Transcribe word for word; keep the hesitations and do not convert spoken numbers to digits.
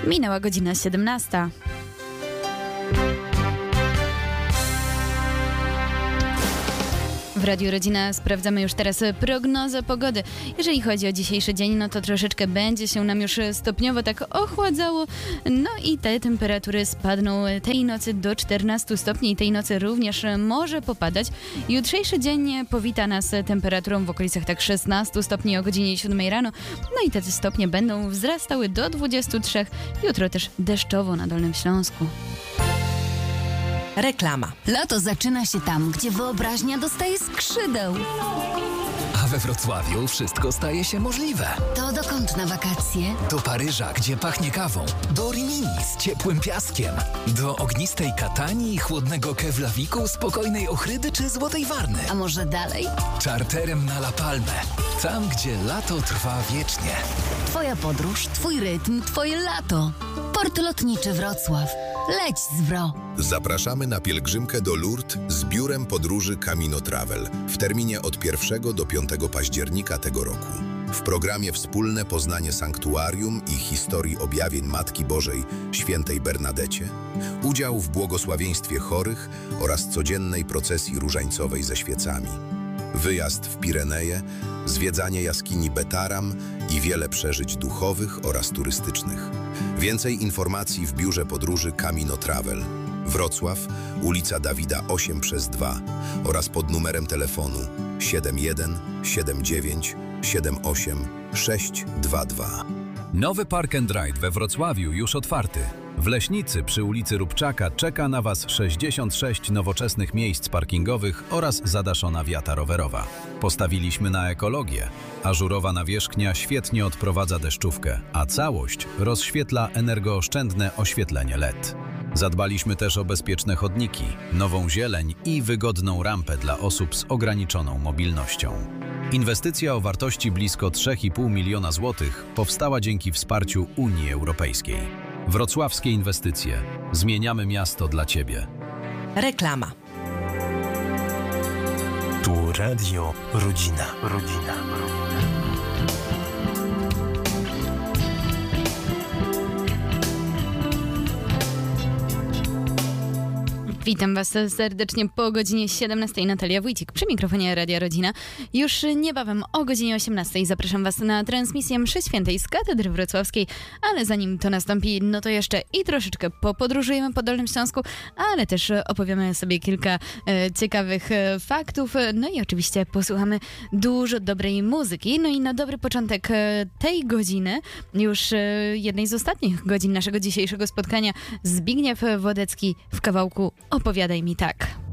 Minęła godzina siedemnasta. W Radiu Rodzina sprawdzamy już teraz prognozę pogody. Jeżeli chodzi o dzisiejszy dzień, no to troszeczkę będzie się nam już stopniowo tak ochładzało. No i te temperatury spadną tej nocy do czternastu stopni i tej nocy również może popadać. Jutrzejszy dzień powita nas temperaturą w okolicach tak szesnastu stopni o godzinie siódmej rano. No i te stopnie będą wzrastały do dwudziestu trzech. Jutro też deszczowo na Dolnym Śląsku. Reklama. Lato zaczyna się tam, gdzie wyobraźnia dostaje skrzydeł. A we Wrocławiu wszystko staje się możliwe. To dokąd na wakacje? Do Paryża, gdzie pachnie kawą. Do Rimini z ciepłym piaskiem. Do ognistej Katanii, chłodnego Keflawiku, spokojnej Ochrydy czy Złotej Warny. A może dalej? Czarterem na La Palmę. Tam, gdzie lato trwa wiecznie. Twoja podróż, twój rytm, twoje lato. Port Lotniczy Wrocław. Leć z Wro. Zapraszamy na pielgrzymkę do Lourdes z biurem podróży Camino Travel w terminie od pierwszego do piątego października tego roku. W programie wspólne poznanie sanktuarium i historii objawień Matki Bożej Świętej Bernadecie, udział w błogosławieństwie chorych oraz codziennej procesji różańcowej ze świecami, wyjazd w Pireneje, zwiedzanie jaskini Betaram i wiele przeżyć duchowych oraz turystycznych. Więcej informacji w biurze podróży Camino Travel. Wrocław, ulica Dawida osiem przez dwa oraz pod numerem telefonu siedem jeden siedem dziewięć siedem osiem sześć dwa dwa. Nowy Park and Ride we Wrocławiu już otwarty. W Leśnicy przy ulicy Rubczaka czeka na Was sześćdziesiąt sześć nowoczesnych miejsc parkingowych oraz zadaszona wiata rowerowa. Postawiliśmy na ekologię. Ażurowa nawierzchnia świetnie odprowadza deszczówkę, a całość rozświetla energooszczędne oświetlenie L E D. Zadbaliśmy też o bezpieczne chodniki, nową zieleń i wygodną rampę dla osób z ograniczoną mobilnością. Inwestycja o wartości blisko trzy i pół miliona złotych powstała dzięki wsparciu Unii Europejskiej. Wrocławskie inwestycje. Zmieniamy miasto dla Ciebie. Reklama. Tu Radio Rodzina. Rodzina. Witam Was serdecznie po godzinie siedemnastej. Natalia Wójcik przy mikrofonie Radia Rodzina. Już niebawem o godzinie osiemnastej zapraszam Was na transmisję mszy świętej z Katedry Wrocławskiej, ale zanim to nastąpi, no to jeszcze i troszeczkę popodróżujemy po Dolnym Śląsku, ale też opowiemy sobie kilka e, ciekawych e, faktów, no i oczywiście posłuchamy dużo dobrej muzyki. No i na dobry początek e, tej godziny, już e, jednej z ostatnich godzin naszego dzisiejszego spotkania, Zbigniew Wodecki w kawałku Opowiadaj mi tak.